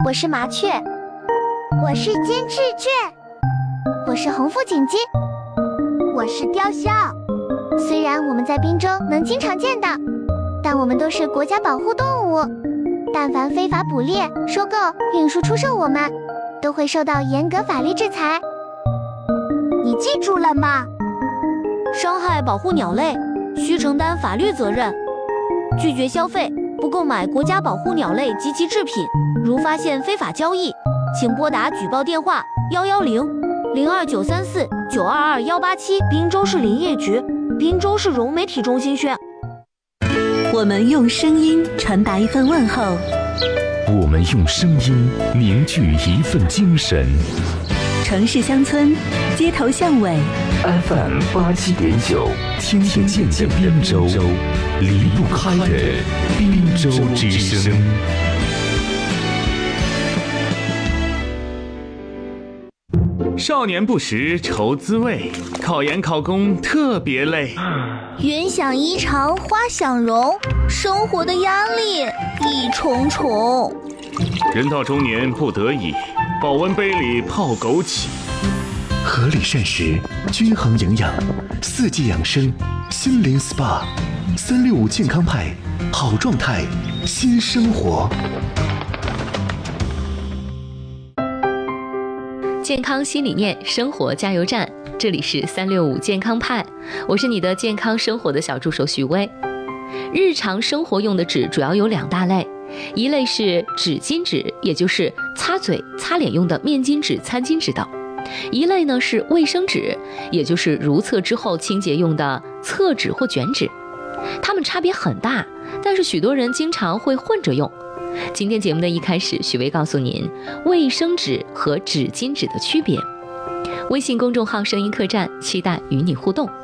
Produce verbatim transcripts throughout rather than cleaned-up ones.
我是麻雀， 我是金翅雀， 我是红腹锦鸡， 我是雕鸮。 虽然我们在滨州能经常见到，但我们都是国家保护动物，但凡非法捕猎、收购、运输、出售我们，都会受到严格法律制裁。 你记住了吗？ 伤害保护鸟类，需承担法律责任。拒绝消费，不购买国家保护鸟类及其制品。如发现非法交易，请拨打举报电话幺幺零零二九三四九二二幺八七。滨州市林业局、滨州市融媒体中心宣。 我们用声音传达一份问候， 我们用声音凝聚一份精神。 城市乡村，街头巷尾 F M 八七点九，听得见的滨州，离不开的滨州之声。 少年不识愁滋味，考研考公特别累。 云想衣裳花想容，生活的压力一重重。 人到中年不得已，保温杯里泡枸杞。 合理膳食，均衡营养，四季养生，心灵 S P A， 三六五健康派，好状态，新生活。 健康新理念，生活加油站。这里是三六五健康派，我是你的健康生活的小助手许巍。日常生活用的纸主要有两大类，一类是纸巾纸，也就是擦嘴、擦脸用的面巾纸、餐巾纸等；一类呢是卫生纸，也就是如厕之后清洁用的厕纸或卷纸。它们差别很大，但是许多人经常会混着用。今天节目的一开始，许巍告诉您卫生纸和纸巾纸的区别。微信公众号声音客栈，期待与你互动。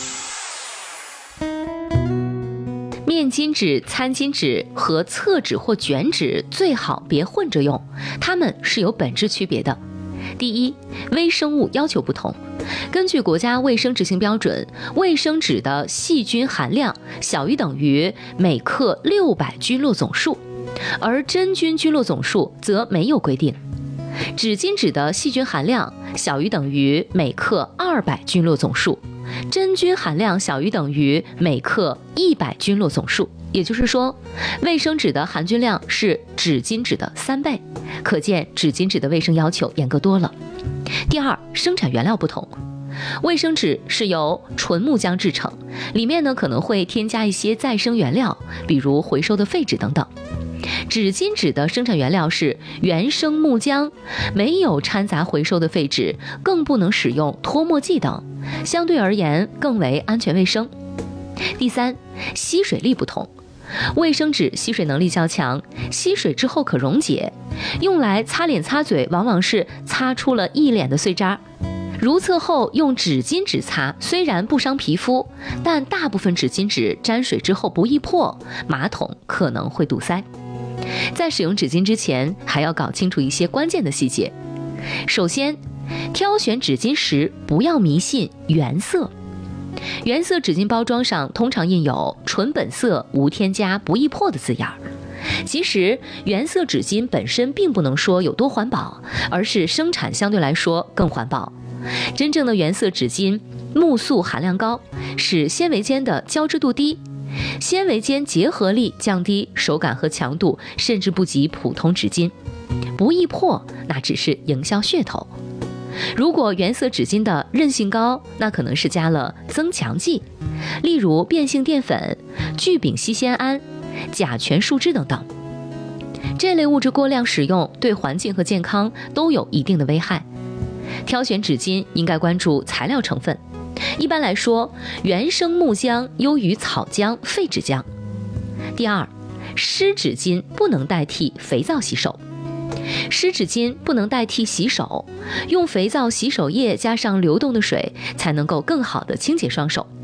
面巾纸、餐巾纸和厕纸或卷纸最好别混着用，它们是有本质区别的。第一，微生物要求不同。根据国家卫生执行标准，卫生纸的细菌含量小于等于每克六百菌落总数，而真菌菌落总数则没有规定。纸巾纸的细菌含量小于等于每克二百菌落总数，真菌含量小于等于每克一百菌落总数，也就是说，卫生纸的含菌量是纸巾纸的三倍，可见纸巾纸的卫生要求严格多了。第二，生产原料不同。卫生纸是由纯木浆制成，里面呢可能会添加一些再生原料，比如回收的废纸等等。纸巾纸的生产原料是原生木浆，没有掺杂回收的废纸，更不能使用脱墨剂等，相对而言更为安全卫生。第三，吸水力不同。卫生纸吸水能力较强，吸水之后可溶解，用来擦脸擦嘴往往是擦出了一脸的碎渣。如厕后用纸巾纸擦，虽然不伤皮肤，但大部分纸巾纸沾水之后不易破，马桶可能会堵塞。在使用纸巾之前，还要搞清楚一些关键的细节。首先，挑选纸巾时不要迷信原色。原色纸巾包装上通常印有纯本色、无添加、不易破的字样。其实原色纸巾本身并不能说有多环保，而是生产相对来说更环保。真正的原色纸巾木素含量高，使纤维间的胶质度低，纤维间结合力降低，手感和强度甚至不及普通纸巾。不易破那只是营销噱头。如果原色纸巾的韧性高，那可能是加了增强剂，例如变性淀粉、聚丙烯酰胺、甲醛树脂等等。这类物质过量使用对环境和健康都有一定的危害。挑选纸巾应该关注材料成分，一般来说，原生木浆优于草浆、废纸浆。第二，湿纸巾不能代替肥皂洗手。湿纸巾不能代替洗手，用肥皂洗手液加上流动的水，才能够更好的清洁双手。